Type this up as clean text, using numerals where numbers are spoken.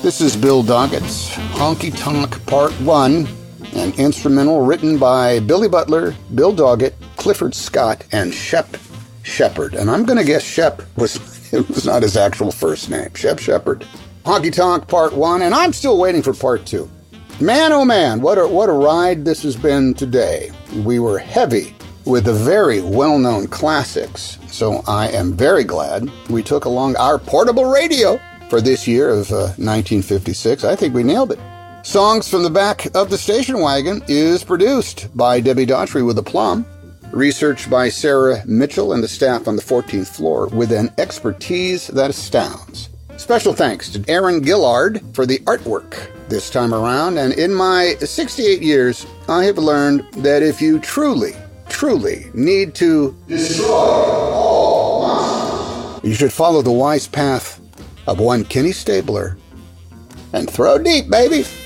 This is Bill Doggett's Honky Tonk Part 1, an instrumental written by Billy Butler, Bill Doggett, Clifford Scott, and Shep Shepherd. And I'm going to guess Shep was not his actual first name. Shep Shepherd. Honky Tonk Part 1, and I'm still waiting for Part 2. Man, oh man, what a ride this has been today. We were heavy with the very well-known classics, so I am very glad we took along our portable radio for this year of 1956. I think we nailed it. Songs from the Back of the Station Wagon is produced by Debbie Daughtry with aplomb, researched by Sarah Mitchell and the staff on the 14th floor with an expertise that astounds. Special thanks to Aaron Gillard for the artwork this time around, and in my 68 years, I have learned that if you truly need to destroy all monsters, you should follow the wise path of one Kenny Stabler and throw deep, baby.